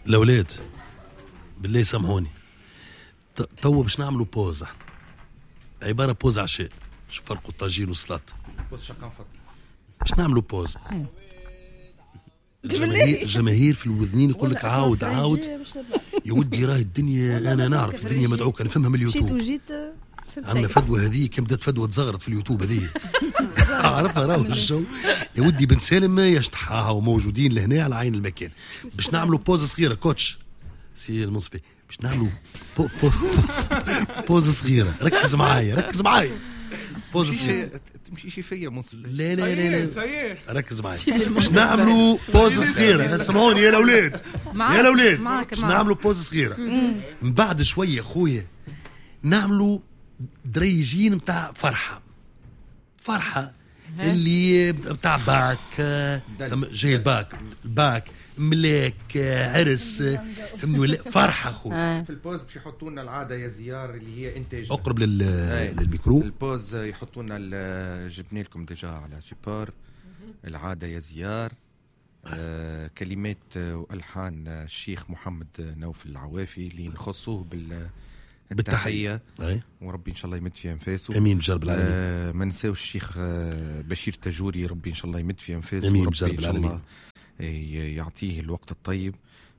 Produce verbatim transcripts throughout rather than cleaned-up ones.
الاولاد بالله سامحوني تو باش نعملوا بوز، عباره بوز عشاء، شو فرق الطاجين والسلطه؟ بوز شقان فط باش نعملوا بوز. الجماهير الجماهير في الوذنين يقول لك عاود عاود يا ودي راهي الدنيا، انا نعرف الدنيا مدعوكه نفهمها من اليوتيوب. عندنا فدوه هذه كم بدات فدوه تزغرت في اليوتيوب هذه عرفها راهو الجو يا ودي. بن سالم يشطحها وموجودين لهنا على عين المكان. باش نعملوا بوز صغيره كوتش سي المنصفي، باش نعملوا بو بو بوز صغيره. ركز معايا ركز معايا بوز صغيره تمشي شي فيا منصف. لا لا لا لا ركز معايا. باش نعملوا بوز صغيره، اسمعوني يا الاولاد يا الاولاد. باش نعملوا بوز صغيره من بعد شويه خويا نعملوا دريجين متاع فرحة فرحة اللي بتاع باك جاي الباك الباك ملاك عرس فهمني ولا فرحة خويا. في البوز باش يحطوا لنا العادة يا زيار اللي هي انتاج اقرب لل... للميكرو. البوز يحطوا لنا جبنا لكم ديجا على سوبر العادة يا زيار. آه كلمات والحان الشيخ محمد نوف العوافي اللي نخصوه بال بالتحية وربي إن شاء الله يمد في أنفاسه. أمين بجرب العالمين. آه ما نساوش الشيخ آه بشير تجوري ربي إن شاء الله يمد في أنفاسه. أمين بجرب العالمين. يعطيه الوقت الطيب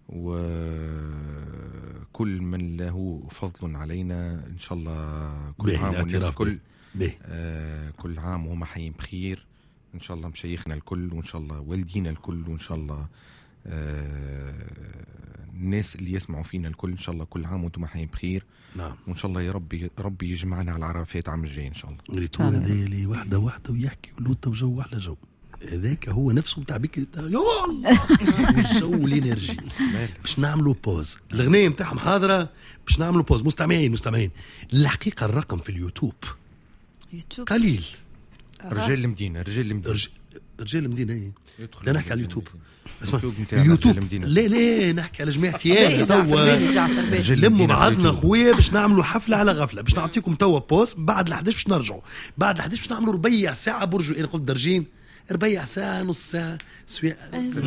وكل من له فضل علينا إن شاء الله. كل عام والناس كل آه كل عام وهم حيين بخير إن شاء الله. مشايخنا الكل وإن شاء الله والدينا الكل وإن شاء الله آه الناس اللي يسمعوا فينا الكل إن شاء الله كل عام وانتم حيين بخير. نعم. وإن شاء الله يا ربي ربي يجمعنا على عرفات عام الجاي إن شاء الله. ريتو هذا اللي واحدة واحدة ويحكي ولوطة وجو أحلى جو هذاك هو نفسه بتاع بكري بتاع يا والله الجو والإنرجي. باش نعملوا بوز الأغنية متاعهم حاضرة باش نعملوا بوز. مستمعين مستمعين الحقيقة الرقم في اليوتيوب يوتيوب قليل. رجال المدينة رجال المدينة رج... رجال المدينة ايه لا نحكي على اليوتيوب. اسمع اليوتيوب لا لا نحكي على جماعة ايام توا لموا بعضنا خويا باش نعملوا حفلة على غفلة. باش نعطيكم توا بوز بعد الحداش باش نرجعوا. بعد الحداش باش نعملوا ربيع ساعة برجو انا قلت درجين ربيع ساعة نص ساعة سوية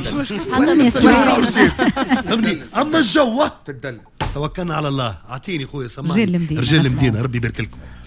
فهمتني. اما الجو تدل توكلنا على الله. اعطيني خويا سمعني رجال المدينة رجال المدينة ربي يبارك لكم.